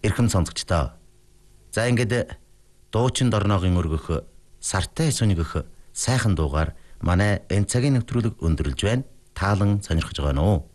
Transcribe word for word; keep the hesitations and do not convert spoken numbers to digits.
эрхэм сонсогчдоо. За ингээд дуучин дорногийн өргөх сартай эсүнийг өгөх сайхан дуугаар манай энэ цагийн нэвтрүүлэг өндөрлж байна. Таалан сонирхож байгаа нөө.